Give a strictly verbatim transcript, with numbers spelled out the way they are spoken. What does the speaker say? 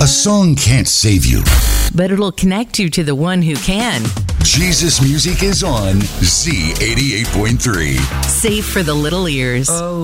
A song can't save you, but it'll connect you to the one who can. Jesus Music is on Z eighty-eight point three. Safe for the little ears. Oh.